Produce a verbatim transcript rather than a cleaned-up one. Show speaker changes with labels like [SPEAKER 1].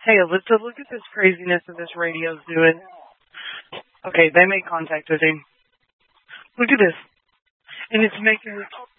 [SPEAKER 1] Hey, Alyssa, look at this craziness that this radio's doing. Okay, they made contact with him. Look at this. And it's making